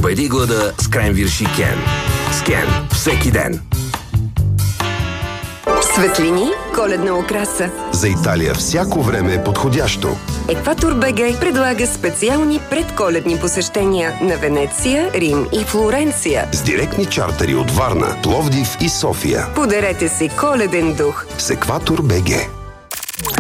Победи глада с кренвирши Кен. С Кен всеки ден. Светлини, коледна украса. За Италия всяко време е подходящо. Екватор БГ предлага специални предколедни посещения на Венеция, Рим и Флоренция. С директни чартери от Варна, Пловдив и София. Подарете си коледен дух с Екватор БГ.